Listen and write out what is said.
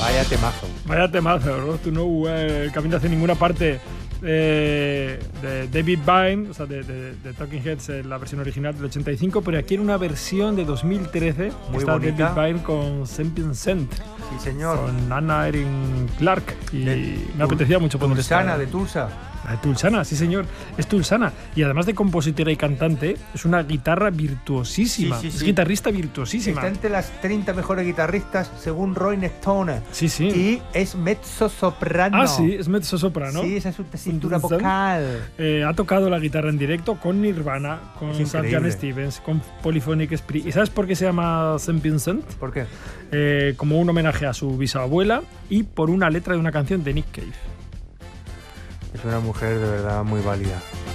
Vaya temazo, Road to Nowhere, el camino hacia ninguna parte, de David Byrne, o sea, de Talking Heads, la versión original del 85, pero aquí en una versión de 2013 muy está bonita. David Byrne con Saint Vincent. Sí, señor. Con Anna Erin Clark. Y me apetecía mucho poner Tulsana, de Tulsa. La de Tulsana, sí señor, es Tulsana. Y además de compositora y cantante, es una guitarra virtuosísima. Sí. Es guitarrista virtuosísima. Está entre las 30 mejores guitarristas según Rolling Stone. Sí. Y es mezzo-soprano. Ah, sí, es mezzo-soprano. Sí, esa es su tesitura vocal. Ha tocado la guitarra en directo con Nirvana, con Sufjan Stevens, con Polyphonic Spree. ¿Y sabes por qué se llama Saint Vincent? ¿Por qué? Como un homenaje a su bisabuela y por una letra de una canción de Nick Cave. Es una mujer de verdad muy válida.